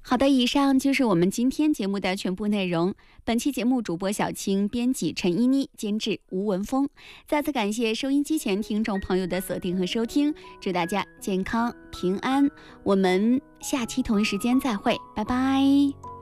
好的，以上就是我们今天节目的全部内容。本期节目主播小青，编辑陈依妮，监制吴文峰。再次感谢收音机前听众朋友的锁定和收听，祝大家健康平安。我们下期同一时间再会，拜拜。